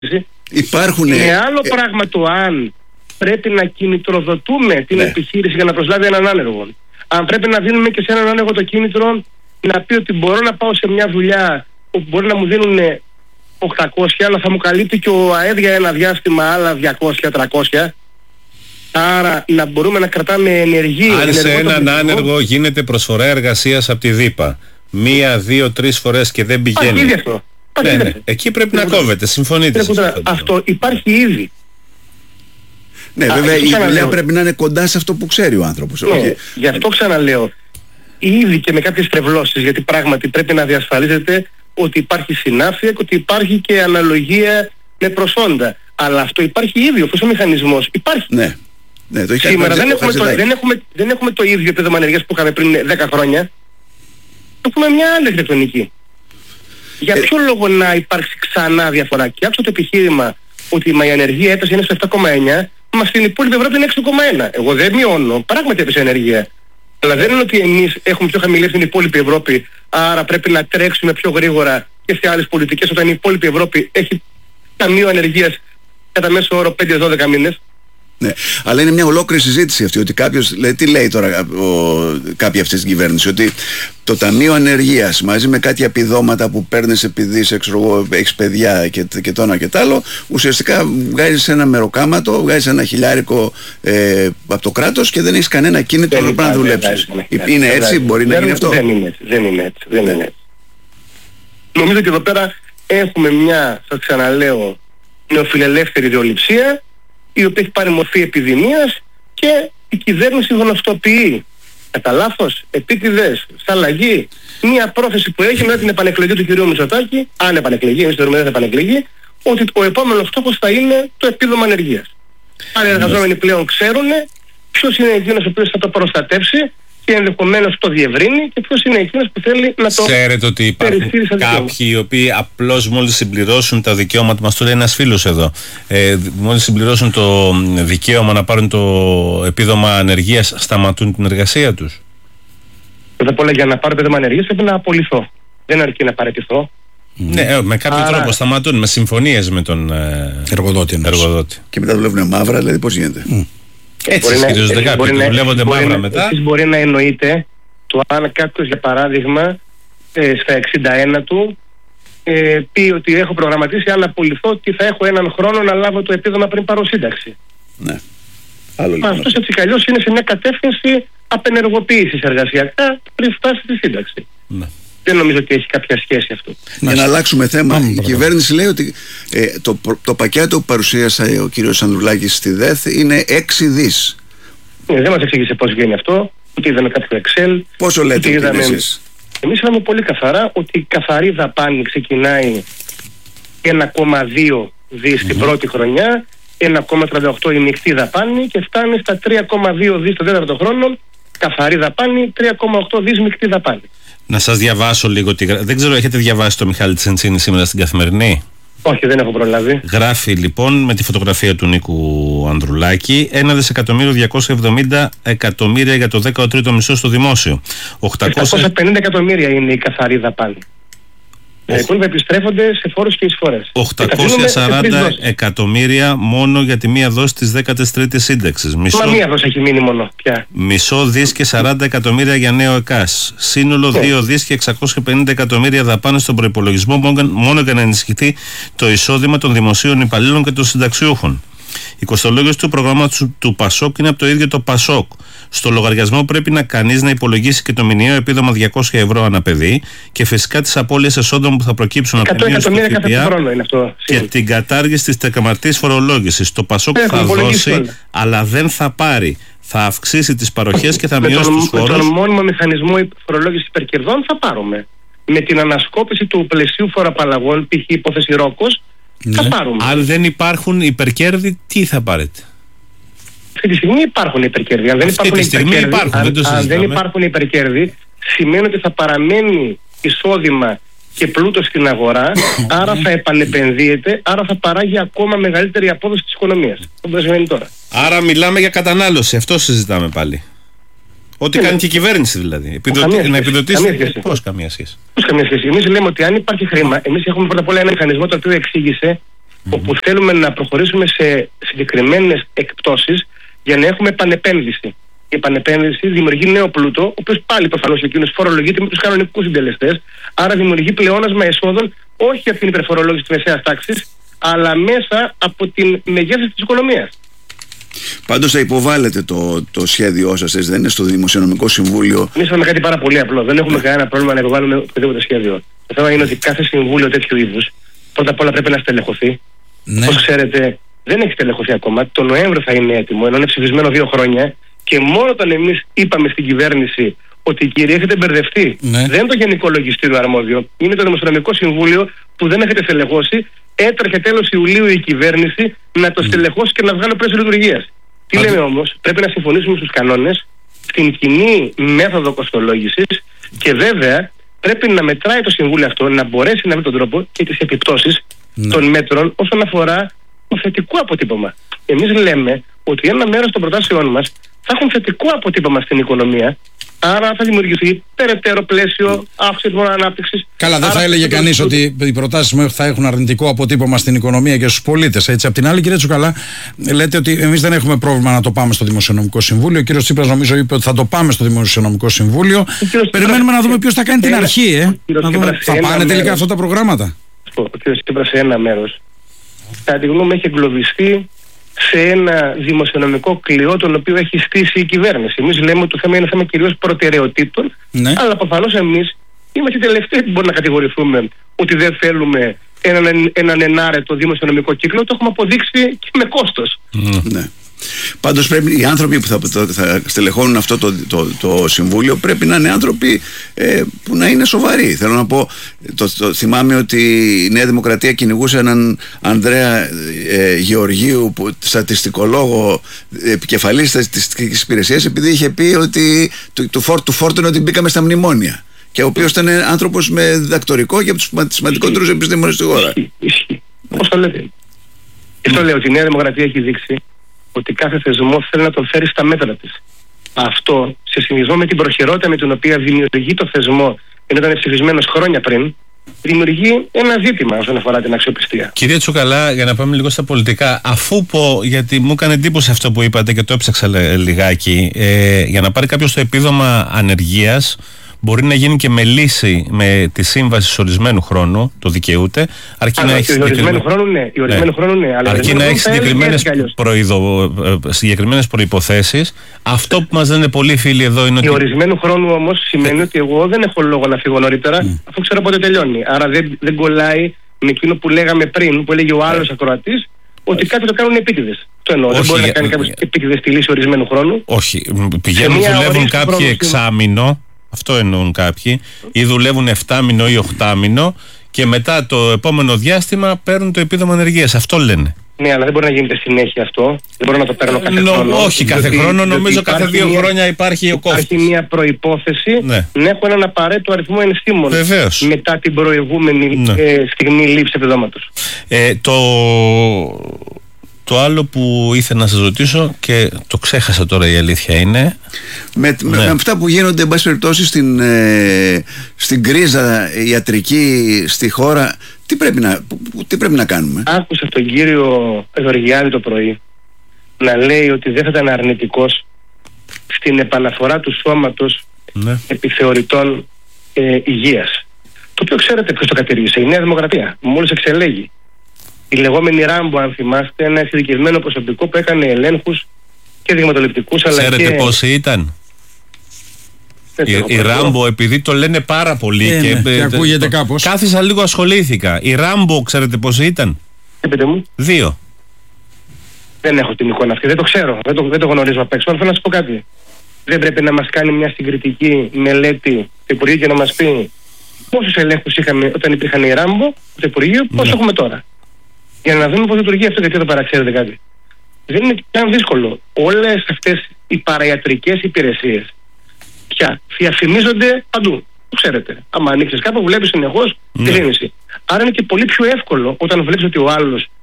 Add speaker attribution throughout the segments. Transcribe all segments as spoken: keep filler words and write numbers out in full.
Speaker 1: Υπάρχουν.
Speaker 2: Είναι άλλο ε... πράγμα το αν πρέπει να κινητροδοτούμε την ναι. επιχείρηση για να προσλάβει έναν άνεργο. Αν πρέπει να δίνουμε και σε έναν άνεργο το κίνητρο να πει ότι μπορώ να πάω σε μια δουλειά που μπορεί να μου δίνουν οκτακόσια, αλλά θα μου καλύπτει και ο ΑΕΔ για ένα διάστημα άλλα διακόσια τριακόσια. Άρα να μπορούμε να κρατάμε ενεργή.
Speaker 3: Αν σε έναν άνεργο γίνεται προσφορά εργασίας από τη ΔΥΠΑ μία, δύο, τρεις φορές και δεν πηγαίνει.
Speaker 2: Υπάρχει ήδη αυτό.
Speaker 3: Ναι, ναι. Εκεί πρέπει να κόβεται. Συμφωνείτε?
Speaker 2: Αυτό υπάρχει ήδη.
Speaker 1: Ναι, Α, βέβαια η δουλειά πρέπει να είναι κοντά σε αυτό που ξέρει ο άνθρωπος.
Speaker 2: Ναι, okay. Γι' αυτό ξαναλέω. Ήδη και με κάποιες τρευλώσεις, γιατί πράγματι πρέπει να διασφαλίζεται ότι υπάρχει συνάφεια και ότι υπάρχει και αναλογία με προσόντα. Αλλά αυτό υπάρχει ήδη, αυτός ο μηχανισμός υπάρχει.
Speaker 1: Ναι. Ναι, το
Speaker 2: σήμερα δεν έχουμε, το, δεν, έχουμε, δεν έχουμε το ίδιο επίδομα ανεργίας που είχαμε πριν δέκα χρόνια. Έχουμε μια άλλη αρχιτεκτονική. Για
Speaker 1: ε...
Speaker 2: ποιο λόγο να υπάρξει ξανά διαφορά? Και άκουσα το επιχείρημα ότι η ανεργία έπεσε είναι στο επτά κόμμα εννιά, μα στην υπόλοιπη Ευρώπη είναι έξι κόμμα ένα. Εγώ δεν μειώνω, πράγματι έπεσε η ενεργεία. Αλλά δεν είναι ότι εμείς έχουμε πιο χαμηλή στην υπόλοιπη Ευρώπη, άρα πρέπει να τρέξουμε πιο γρήγορα και σε άλλες πολιτικές, όταν η υπόλοιπη Ευρώπη έχει ταμείο ανεργίας κατά μέσο όρο πέντε με δώδεκα μήνες.
Speaker 1: Ναι, αλλά είναι μια ολόκληρη συζήτηση αυτή, ότι κάποιος λέει, τι λέει τώρα ο, κάποια αυτή την κυβέρνηση, ότι το Ταμείο Ανεργίας μαζί με κάτι επιδόματα που παίρνεις επειδή είσαι, ξέρω, έχεις παιδιά και, και το ένα και το άλλο, ουσιαστικά βγάζεις ένα μεροκάματο, βγάζεις ένα χιλιάρικο ε, από το κράτος και δεν έχεις κανένα κίνητρο να πρέπει να δουλέψεις. Είναι έτσι, μπορεί να γίνει αυτό?
Speaker 2: Δεν είναι έτσι, δεν είναι έτσι, δεν είναι έτσι. Νομίζω και εδώ πέρα έχουμε μια, σας ξαναλέω, νεοφιλελεύθερη ιδεολειψία, η οποία έχει πάρει μορφή επιδημίας και η κυβέρνηση γνωστοποιεί κατά λάθος, επίτηδες, στα αλλαγή, μία πρόθεση που έχει μετά την επανεκλογή του κυρίου Μητσοτάκη, αν επανεκλεγεί, εμείς θεωρούμε ότι θα επανεκλεγεί, ότι ο επόμενος στόχος θα είναι το επίδομα ανεργίας. Άρα οι εργαζόμενοι πλέον ξέρουν ποιος είναι εκείνος ο οποίος θα το προστατεύσει και ενδεχομένως το διευρύνει και ποιος είναι εκείνος που θέλει να το...
Speaker 3: Ξέρετε ότι υπάρχουν κάποιοι οι οποίοι απλώς μόλις συμπληρώσουν τα δικαιώματα, μας το λέει ένας φίλος εδώ, ε, μόλις συμπληρώσουν το δικαίωμα να πάρουν το επίδομα ανεργίας, σταματούν την εργασία τους?
Speaker 2: Πρώτα απ' όλα, για να πάρω επίδομα ανεργίας πρέπει να απολυθώ. Δεν αρκεί να παραιτηθώ.
Speaker 3: Ναι, με κάποιο Άρα... τρόπο σταματούν, με συμφωνίες με τον ε,
Speaker 1: εργοδότη,
Speaker 3: εργοδότη.
Speaker 1: Και μετά δουλεύουν μαύρα, δηλαδή πώς γίνεται? Mm.
Speaker 3: Έτσι ισχυρίζονται κάποιοι, δουλεύονται μαύρα μετά.
Speaker 2: Εσείς μπορεί να εννοείτε το αν κάποιος, για παράδειγμα, ε, στα εξήντα ένα του ε, πει ότι έχω προγραμματίσει αν απολυθώ ότι θα έχω έναν χρόνο να λάβω το επίδομα πριν πάρω σύνταξη.
Speaker 1: Ναι. Άλλο λοιπόν.
Speaker 2: Αυτός έτσι κι αλλιώς είναι σε μια κατεύθυνση απενεργοποίησης εργασιακά πριν φτάσει στη σύνταξη.
Speaker 3: Ναι.
Speaker 2: Δεν νομίζω ότι έχει κάποια σχέση αυτό.
Speaker 1: Για να αλλάξουμε θέμα, Άμε, η πράγμα. κυβέρνηση λέει ότι ε, το, το πακέτο που παρουσίασε ο κύριος Ανδρουλάκης στη ΔΕΘ είναι έξι δις.
Speaker 2: Ναι, δεν μας εξήγησε πώς βγαίνει αυτό, ούτε είδαμε κάποιο Excel.
Speaker 1: Πόσο λέτε ότι είδαμε... εσείς?
Speaker 2: Εμείς είδαμε πολύ καθαρά ότι η καθαρή δαπάνη ξεκινάει ένα κόμμα δύο δις mm-hmm. την πρώτη χρονιά, ένα κόμμα τριάντα οκτώ η μεικτή δαπάνη και φτάνει στα τρία κόμμα δύο δις το τέταρτο χρόνο, καθαρή δαπάνη, τρία κόμμα οκτώ δις μεικτή δαπάνη.
Speaker 3: Να σας διαβάσω λίγο τη... Δεν ξέρω, έχετε διαβάσει το Μιχάλη Τσεντσίνη σήμερα στην Καθημερινή?
Speaker 2: Όχι, δεν έχω προλάβει.
Speaker 3: Γράφει λοιπόν με τη φωτογραφία του Νίκου Ανδρουλάκη ένα δισεκατομμύριο διακόσια εβδομήντα εκατομμύρια για το δέκατο τρίτο μισό στο δημόσιο.
Speaker 2: οκτακόσια πενήντα εκατομμύρια είναι η καθαρή δαπάνη. Τα υπόλοιπα επιστρέφονται σε φόρους και εισφορές.
Speaker 3: οκτακόσια σαράντα εκατομμύρια μόνο για τη μία δόση της δέκατης τρίτης σύνταξης.
Speaker 2: Μισό... Μα μία δόση έχει μείνει μόνο πια.
Speaker 3: Μισό δις και σαράντα εκατομμύρια για νέο ΕΚΑΣ. Σύνολο yeah. δύο δις και εξακόσια πενήντα εκατομμύρια δαπάνες στον προϋπολογισμό μόνο για να ενισχυθεί το εισόδημα των δημοσίων υπαλλήλων και των συνταξιούχων. Η κοστολόγηση του προγράμματος του Πασόκ είναι από το ίδιο το Πασόκ. Στο λογαριασμό πρέπει να κανείς να υπολογίσει και το μηνιαίο επίδομα διακόσια ευρώ ανά παιδί και φυσικά τις απώλειες εσόδων που θα προκύψουν από την μείωση του ΦΠΑ και την κατάργηση της τεκμαρτής φορολόγησης. Το Πασόκ θα δώσει, όλα. αλλά δεν θα πάρει. Θα αυξήσει τις παροχές και θα με μειώσει τον, τους φόρους.
Speaker 2: Με τον μόνιμο μηχανισμό φορολόγησης υπερκερδών θα πάρουμε. Με την ανασκόπηση του πλαισίου φοροαπαλλαγών, π.χ. υπόθεση Ρόκος,
Speaker 3: ναι.
Speaker 2: θα πάρουμε.
Speaker 3: Αν δεν υπάρχουν υπερκέρδη, τι θα πάρετε?
Speaker 2: Αυτή τη στιγμή υπάρχουν υπερκέρδη. Αν δεν
Speaker 3: Αυτή
Speaker 2: υπάρχουν,
Speaker 3: τη στιγμή
Speaker 2: υπερκέρδη,
Speaker 3: υπάρχουν,
Speaker 2: αν,
Speaker 3: δεν,
Speaker 2: αν δεν υπάρχουν υπερκέρδη, σημαίνει ότι θα παραμένει εισόδημα και πλούτο στην αγορά, άρα θα επανεπενδύεται, άρα θα παράγει ακόμα μεγαλύτερη απόδοση της οικονομίας. Αυτό σημαίνει τώρα.
Speaker 3: Άρα μιλάμε για κατανάλωση, αυτό συζητάμε πάλι. Ό,τι
Speaker 2: ναι.
Speaker 3: κάνει και η κυβέρνηση δηλαδή. Επιδοτη... Να επιδοτήσει. Πώς καμία σχέση?
Speaker 2: Πώς καμία σχέση? Εμείς λέμε ότι αν υπάρχει χρήμα, εμείς έχουμε πρώτα απ' όλα ένα μηχανισμό το οποίο εξήγησε mm-hmm. όπου θέλουμε να προχωρήσουμε σε συγκεκριμένες εκπτώσεις για να έχουμε επανεπένδυση. Η επανεπένδυση δημιουργεί νέο πλούτο, ο οποίος πάλι προφανώς εκείνος φορολογείται με τους κανονικούς συντελεστές, άρα δημιουργεί πλεόνασμα εσόδων όχι από την υπερφορολόγηση της μεσαίας τάξης, αλλά μέσα από την μεγέθυνση της οικονομίας.
Speaker 1: Πάντως θα υποβάλλετε το, το σχέδιό σας, δεν είναι, στο Δημοσιονομικό Συμβούλιο?
Speaker 2: Εμείς είπαμε κάτι πάρα πολύ απλό. Δεν έχουμε κανένα πρόβλημα να υποβάλουμε οποιοδήποτε σχέδιο. Το θέμα είναι ότι κάθε συμβούλιο τέτοιου είδους πρώτα απ' όλα πρέπει να στελεχωθεί.
Speaker 4: Ναι.
Speaker 2: Όπως ξέρετε, δεν έχει στελεχωθεί ακόμα. Το Νοέμβριο θα είναι έτοιμο, ενώ είναι ψηφισμένο δύο χρόνια. Και μόνο όταν εμείς είπαμε στην κυβέρνηση ότι κύριε, έχετε μπερδευτεί,
Speaker 4: ναι.
Speaker 2: δεν είναι το Γενικό Λογιστήριο αρμόδιο, είναι το Δημοσιονομικό Συμβούλιο που δεν έχετε στελεχώσει. Έτρεχε τέλος Ιουλίου η κυβέρνηση να το στελεχώσει και να βγάλει πλαίσιο λειτουργίας. Τι λέμε όμως, πρέπει να συμφωνήσουμε στους κανόνες, στην κοινή μέθοδο κοστολόγησης και βέβαια πρέπει να μετράει το Συμβούλιο αυτό, να μπορέσει να βρει τον τρόπο και τις επιπτώσεις ναι. των μέτρων όσον αφορά το θετικό αποτύπωμα. Εμείς λέμε ότι ένα μέρος των προτάσεών μας θα έχουν θετικό αποτύπωμα στην οικονομία, άρα θα δημιουργηθεί περαιτέρω πλαίσιο αύξηση των ανάπτυξης.
Speaker 4: Καλά, δεν θα έλεγε κανείς το... ότι οι προτάσεις μου θα έχουν αρνητικό αποτύπωμα στην οικονομία και στους πολίτες. Έτσι. Απ' την άλλη, κύριε Τσουκαλά, λέτε ότι εμείς δεν έχουμε πρόβλημα να το πάμε στο Δημοσιονομικό Συμβούλιο. Ο κύριος Τσίπρας νομίζω είπε ότι θα το πάμε στο Δημοσιονομικό Συμβούλιο. Περιμένουμε να δούμε ποιος θα κάνει την αρχή. Ε. Να δούμε, θα πάνε τελικά μέρος, αυτά τα προγράμματα.
Speaker 2: Ο κύριος Τσίπρας σε ένα μέρος, κατά τη γνώμη μου, έχει εγκλωβιστεί σε ένα δημοσιονομικό κλειό τον οποίο έχει στήσει η κυβέρνηση. Εμείς λέμε ότι το θέμα είναι θέμα κυρίως προτεραιοτήτων, ναι. αλλά προφανώς εμείς είμαστε οι τελευταίοι που μπορεί να κατηγορηθούμε ότι δεν θέλουμε έναν, έναν ενάρετο δημοσιονομικό κύκλο. Το έχουμε αποδείξει και με κόστος.
Speaker 1: Mm. Ναι. Πάντως πρέπει οι άνθρωποι που θα, θα στελεχώνουν αυτό το, το, το συμβούλιο πρέπει να είναι άνθρωποι ε, που να είναι σοβαροί. Θέλω να πω, το, το, θυμάμαι ότι η Νέα Δημοκρατία κυνηγούσε έναν Ανδρέα ε, Γεωργίου, που, στατιστικολόγο, επικεφαλής στατιστικής υπηρεσίας, επειδή είχε πει ότι του, του, φόρ, του φόρτωνε ότι μπήκαμε στα μνημόνια. Και ο οποίος ήταν άνθρωπος με διδακτορικό και από τους σημαντικότερους επιστήμονες στη χώρα.
Speaker 2: Πώς το λέτε? Αυτό λέω ότι η Νέα Δημοκρατία έχει δείξει ότι κάθε θεσμό θέλει να τον φέρει στα μέτρα της. Αυτό, σε συνδυασμό με την προχειρότητα με την οποία δημιουργεί το θεσμό, ενώ ήταν ψηφισμένος χρόνια πριν, δημιουργεί ένα ζήτημα όσον αφορά την αξιοπιστία.
Speaker 3: Κύριε Τσουκαλά, για να πάμε λίγο στα πολιτικά, αφού πω, γιατί μου έκανε εντύπωση αυτό που είπατε και το έψαξα λιγάκι, ε, για να πάρει κάποιος το επίδομα ανεργίας, μπορεί να γίνει και με λύση με τη σύμβαση ορισμένου χρόνου, το δικαιούται. Αρκεί να έχει
Speaker 2: συγκεκριμένες ναι, ναι,
Speaker 3: συγκεκριμένες, προειδο... συγκεκριμένες προϋποθέσεις. Αυτό που μας λένε πολλοί φίλοι εδώ είναι ότι.
Speaker 2: Η ορισμένου χρόνου όμως σημαίνει ότι εγώ δεν έχω λόγο να φύγω νωρίτερα, mm. αφού ξέρω πότε τελειώνει. Άρα δεν, δεν κολλάει με εκείνο που λέγαμε πριν, που έλεγε ο άλλος mm. ακροατής, ότι κάποιοι το κάνουν επίτηδες. Το εννοώ. Δεν μπορεί να κάνει κάποιος επίτηδες τη λύση ορισμένου χρόνου.
Speaker 3: Όχι. Πηγαίνουν, δουλεύουν κάποιοι εξάμηνο. Αυτό εννοούν κάποιοι, ή δουλεύουν εφτάμηνο ή οχτάμηνο και μετά το επόμενο διάστημα παίρνουν το επίδομα ανεργίας. Αυτό λένε.
Speaker 2: Ναι, αλλά δεν μπορεί να γίνεται συνέχεια αυτό. Δεν μπορώ να το παίρνω κάθε
Speaker 3: Νο,
Speaker 2: χρόνο.
Speaker 3: Όχι, κάθε διότι, χρόνο. Διότι νομίζω κάθε δύο μια, χρόνια υπάρχει ο κόφτης.
Speaker 2: Υπάρχει μια προϋπόθεση ναι. να έχω έναν απαραίτητο αριθμό ενστήμων μετά την προηγούμενη ναι. ε, στιγμή λήψη επιδόματος.
Speaker 3: Ε, το... Το άλλο που ήθελα να σας ρωτήσω και το ξέχασα τώρα, η αλήθεια είναι.
Speaker 1: Με, ναι. με αυτά που γίνονται, εν πάση περιπτώσει, στην, ε, στην κρίζα ιατρική στη χώρα, τι πρέπει να, τι πρέπει να κάνουμε?
Speaker 2: Άκουσα τον κύριο Γεωργιάδη το πρωί να λέει ότι δεν θα ήταν αρνητικός στην επαναφορά του σώματος ναι. επιθεωρητών ε, υγείας. Το οποίο ξέρετε ποιος το κατηργήσε? Η Νέα Δημοκρατία. Μόλις εξελέγει. Η λεγόμενη Ράμπο, αν θυμάστε, ένα εξειδικευμένο προσωπικό που έκανε ελέγχους και δειγματοληπτικούς, αλλά
Speaker 3: ξέρετε
Speaker 2: και...
Speaker 3: πόσοι ήταν? Η, η Ράμπο, επειδή το λένε πάρα πολύ
Speaker 4: ε,
Speaker 3: και,
Speaker 4: ναι, και ακούγεται κάπως.
Speaker 3: Κάθισα λίγο, ασχολήθηκα. Η Ράμπο, ξέρετε πόσοι ήταν?
Speaker 2: Έπετε μου.
Speaker 3: Δύο.
Speaker 2: Δεν έχω την εικόνα αυτή, δεν το ξέρω, δεν το, δεν το γνωρίζω απ' έξω. Αλλά θέλω να σας πω κάτι. Δεν πρέπει να μας κάνει μια συγκριτική μελέτη το Υπουργείο και να μας πει πόσους ελέγχους είχαμε όταν υπήρχαν οι Ράμπο, το Υπουργείο, πόσο ναι. έχουμε τώρα. Για να δούμε πώς λειτουργεί αυτό, γιατί εδώ παραξέρετε κάτι. Δεν είναι καν δύσκολο. Όλες αυτές οι παραϊατρικές υπηρεσίες πια διαφημίζονται παντού. Το ξέρετε. Άμα ανοίξεις κάπου, βλέπεις συνεχώς τη δίνηση. Άρα είναι και πολύ πιο εύκολο όταν βλέπεις ότι ο άλλος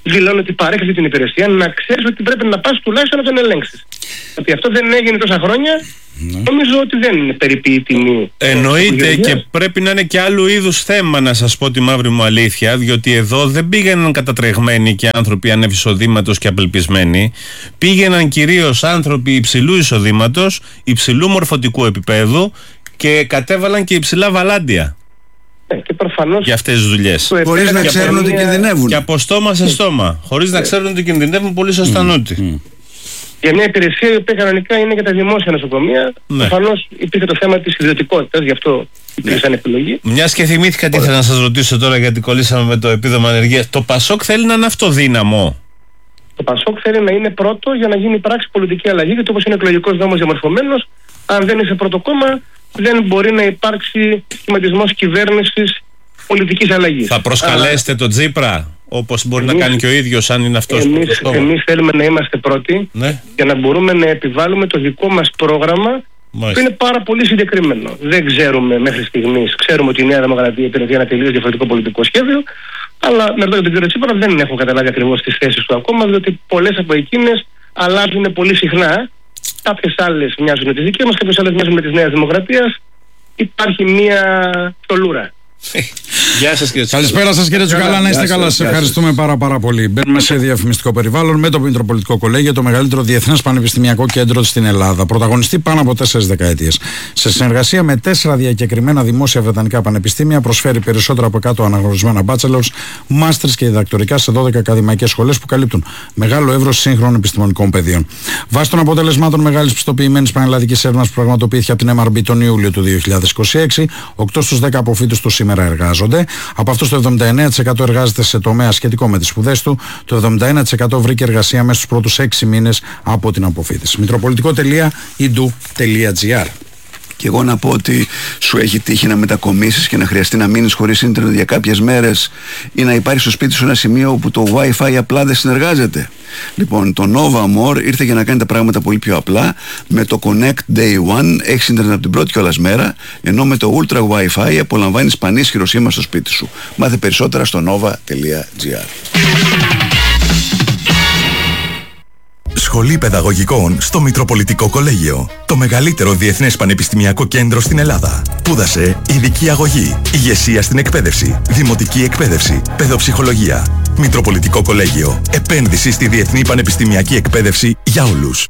Speaker 2: δηλώνει ότι παρέχει την υπηρεσία, να ξέρεις ότι πρέπει να πας τουλάχιστον να τον ελέγξεις. Ότι αυτό δεν έγινε τόσα χρόνια, ναι. Νομίζω ότι δεν είναι περιποιή τιμή.
Speaker 3: Εννοείται, και πρέπει να είναι και άλλου είδους θέμα, να σας πω τη μαύρη μου αλήθεια, διότι εδώ δεν πήγαιναν κατατρεγμένοι και άνθρωποι ανεύθυνου εισοδήματος και απελπισμένοι. Πήγαιναν κυρίως άνθρωποι υψηλού εισοδήματος, υψηλού μορφωτικού επίπεδου και κατέβαλαν και υψηλά βαλάντια.
Speaker 2: Και προφανώς
Speaker 3: για αυτές τις δουλειές.
Speaker 1: Χωρίς να ξέρουν ότι κινδυνεύουν.
Speaker 3: Και από στόμα σε στόμα. Χωρίς να ξέρουν ότι κινδυνεύουν πολύ σωστανούτι.
Speaker 1: Mm.
Speaker 2: Για μια υπηρεσία η οποία κανονικά είναι για τα δημόσια νοσοκομεία, ναι. Προφανώς υπήρχε το θέμα της ιδιωτικότητας, γι' αυτό υπήρχε σαν επιλογή.
Speaker 3: Μιας και θυμήθηκα τι ήθελα να σας ρωτήσω τώρα, γιατί κολλήσαμε με το επίδομα ανεργίας. Το Πασόκ θέλει να είναι αυτοδύναμο.
Speaker 2: Το Πασόκ θέλει να είναι πρώτο για να γίνει πράξη πολιτική αλλαγή, γιατί όπως είναι εκλογικός νόμος διαμορφωμένος, αν δεν είσαι πρώτο κόμμα, δεν μπορεί να υπάρξει σχηματισμός κυβέρνησης πολιτικής αλλαγής.
Speaker 3: Θα προσκαλέσετε τον Τσίπρα, όπως μπορεί εμείς, να κάνει και ο ίδιος, αν είναι αυτός
Speaker 2: εμείς,
Speaker 3: που
Speaker 2: εμείς θέλουμε να είμαστε πρώτοι, ναι. Για να μπορούμε να επιβάλλουμε το δικό μας πρόγραμμα, μάλιστα. Που είναι πάρα πολύ συγκεκριμένο. Δεν ξέρουμε μέχρι στιγμής, ξέρουμε ότι η Νέα Δημοκρατία υπηρετεί ένα τελείως διαφορετικό πολιτικό σχέδιο, αλλά με τον κύριο Τσίπρα δεν έχουν καταλάβει ακριβώς τις θέσεις του ακόμα, διότι πολλές από εκείνες αλλάζουν πολύ συχνά. Κάποιες άλλες μοιάζουν με τις δικές μας, κάποιες άλλες μοιάζουν με τις Νέας Δημοκρατίας. Υπάρχει μία τολούρα.
Speaker 3: Γεια σας κύριε Τσουκαλά.
Speaker 4: Καλησπέρα σας κύριε Τσουκαλά, να είστε καλά. Σας ευχαριστούμε πάρα πάρα πολύ. Μπαίνουμε σε διαφημιστικό περιβάλλον με το Μητροπολιτικό Κολέγιο, το μεγαλύτερο διεθνές πανεπιστημιακό κέντρο στην Ελλάδα. Πρωταγωνιστεί πάνω από τέσσερις δεκαετίες. Σε συνεργασία με τέσσερα διακεκριμένα δημόσια βρετανικά πανεπιστήμια, προσφέρει περισσότερα από εκατό αναγνωρισμένα bachelors, masters και διδακτορικά σε δώδεκα ακαδημαϊκές σχολές που καλύπτουν μεγάλο εύρος σύγχρονων επιστημονικών πεδίων. Βάσει των αποτελεσμάτων μεγάλης πιστοποιημένης πανελλαδικής έρευνας που πραγματοποιήθηκε από την εμ αρ μπι τον Ιούλιο του δύο χιλιάδες είκοσι έξι, οκτώ στους δέκα αποφύτους του σήμερα εργάζονται. Από αυτούς το εβδομήντα εννέα τοις εκατό εργάζεται σε τομέα σχετικό με τις σπουδές του, το εβδομήντα ένα τοις εκατό βρήκε εργασία μέσα στους πρώτους έξι μήνες από την αποφύτιση. Μητροπολιτικό τελεία ι ντι ου τελεία τζι άρ.
Speaker 1: Και εγώ να πω ότι σου έχει τύχει να μετακομίσεις και να χρειαστεί να μείνεις χωρίς ίντερνετ για κάποιες μέρες ή να υπάρχει στο σπίτι σου ένα σημείο όπου το Wi-Fi απλά δεν συνεργάζεται. Λοιπόν, το Nova More ήρθε για να κάνει τα πράγματα πολύ πιο απλά. Με το Connect Day One έχεις ίντερνετ από την πρώτη κιόλας μέρα, ενώ με το Ultra Wi-Fi απολαμβάνεις πανίσχυρο σήμα στο σπίτι σου. Μάθε περισσότερα στο nova τελεία τζι άρ.
Speaker 5: Σχολή Παιδαγωγικών στο Μητροπολιτικό Κολέγιο. Το μεγαλύτερο διεθνές πανεπιστημιακό κέντρο στην Ελλάδα. Σπούδασε ειδική αγωγή, ηγεσία στην εκπαίδευση, δημοτική εκπαίδευση, παιδοψυχολογία. Μητροπολιτικό Κολέγιο. Επένδυση στη διεθνή πανεπιστημιακή εκπαίδευση για όλους.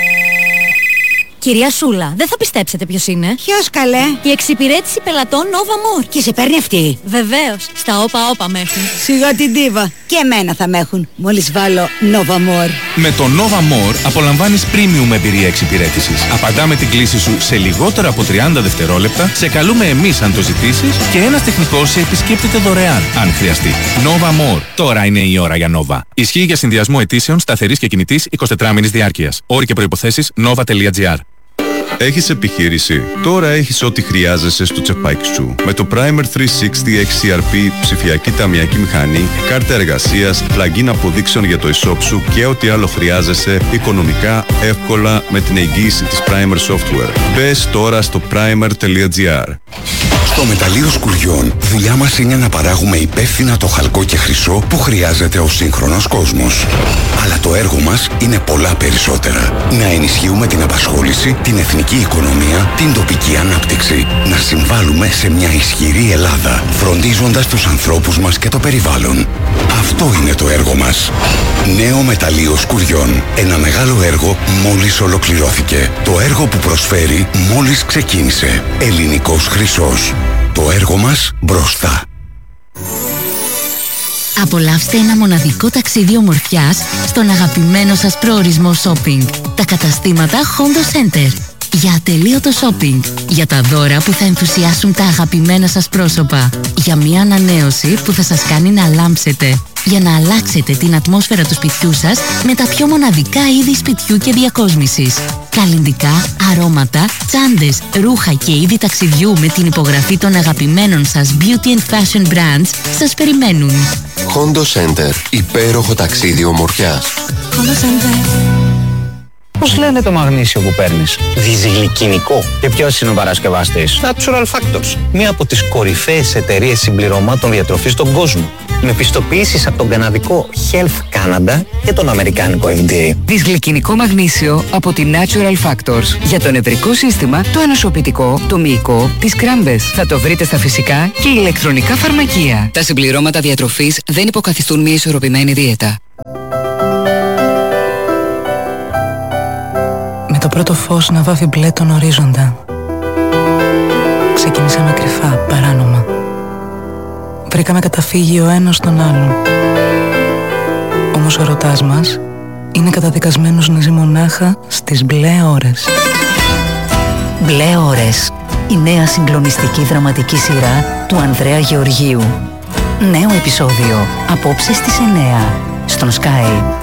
Speaker 6: Κυρία Σούλα, δεν θα πιστέψετε ποιος είναι.
Speaker 7: Ποιος καλέ?
Speaker 6: Η εξυπηρέτηση πελατών Nova More.
Speaker 7: Και σε παίρνει αυτή?
Speaker 6: Βεβαίως, στα όπα όπα με έχουν.
Speaker 7: Σιγά την τίβα. Και εμένα θα με έχουν, μόλις βάλω Nova More.
Speaker 8: Με το Nova More απολαμβάνεις premium εμπειρία εξυπηρέτησης. Απαντάμε την κλήση σου σε λιγότερο από τριάντα δευτερόλεπτα, σε καλούμε εμείς αν το ζητήσεις και ένας τεχνικός σε επισκέπτεται δωρεάν, αν χρειαστεί. Nova More. Τώρα είναι η ώρα για Nova. Ισχύει για συνδυασμό αιτήσεων σταθερής και κινητής εικοσιτετράμινης διάρκειας. Όροι και προϋποθέσεις nova τελεία τζι άρ.
Speaker 9: Έχεις επιχείρηση? Τώρα έχεις ό,τι χρειάζεσαι στο τσεπάκι σου. Με το Primer τριακόσια εξήντα εξ σι αρ πι, ψηφιακή ταμιακή μηχανή, κάρτα εργασίας, plugin αποδείξεων για το e-shop σου και ό,τι άλλο χρειάζεσαι οικονομικά, εύκολα με την εγγύηση της Primer Software. Μπες τώρα στο primer τελεία τζι άρ.
Speaker 10: Στο μεταλλείο Σκουριών, δουλειά μας είναι να παράγουμε υπεύθυνα το χαλκό και χρυσό που χρειάζεται ο σύγχρονος κόσμος. Αλλά το έργο μας είναι πολλά περισσότερα. Να ενισχύουμε την απασχόληση, την εθνική οικονομία, την τοπική ανάπτυξη. Να συμβάλλουμε σε μια ισχυρή Ελλάδα, φροντίζοντας τους ανθρώπους μας και το περιβάλλον. Αυτό είναι το έργο μας. Νέο μεταλλείο Σκουριών. Ένα μεγάλο έργο μόλις ολοκληρώθηκε. Το έργο που προσφέρει μόλις ξεκίνησε. Ελληνικός χρυσός. Το έργο μας μπροστά.
Speaker 11: Απολαύστε ένα μοναδικό ταξίδι ομορφιάς στον αγαπημένο σας προορισμό shopping. Τα καταστήματα Hondo Center. Για ατελείωτο shopping. Για τα δώρα που θα ενθουσιάσουν τα αγαπημένα σας πρόσωπα. Για μια ανανέωση που θα σας κάνει να λάμψετε. Για να αλλάξετε την ατμόσφαιρα του σπιτιού σας με τα πιο μοναδικά είδη σπιτιού και διακόσμησης. Καλλυντικά, αρώματα, τσάντες, ρούχα και είδη ταξιδιού με την υπογραφή των αγαπημένων σας beauty and fashion brands σας περιμένουν.
Speaker 12: Hondo Center. Υπέροχο ταξίδι ομορφιάς.
Speaker 11: Hondo Center.
Speaker 12: Πώς λένε το μαγνήσιο που παίρνεις? Δυσγλυκινικό. Και ποιος είναι ο παρασκευαστής? Natural Factors. Μία από τις κορυφαίες εταιρείες συμπληρωμάτων διατροφής στον κόσμο. Με πιστοποιήσεις από τον καναδικό Health Canada και τον αμερικάνικο εφ ντι έι.
Speaker 13: Δυσγλυκινικό μαγνήσιο από τη Natural Factors. Για το νευρικό σύστημα, το ανοσοποιητικό, το μυϊκό, τις κράμπες. Θα το βρείτε στα φυσικά και ηλεκτρονικά φαρμακεία. Τα συμπληρώματα διατροφής δεν υποκαθιστούν μια ισορροπημένη δίαιτα.
Speaker 14: Με το πρώτο φως να βάφει μπλε τον ορίζοντα. Ξεκινήσαμε κρυφά, παράνομα. Βρήκαμε καταφύγει ο ένας τον άλλον. Όμως ο ερωτάς μας είναι καταδικασμένος να ζει μονάχα στις μπλε ώρες.
Speaker 11: Μπλε ώρες. Η νέα συγκλονιστική δραματική σειρά του Ανδρέα Γεωργίου. Νέο επεισόδιο. Απόψε στις εννιά. Στον Sky.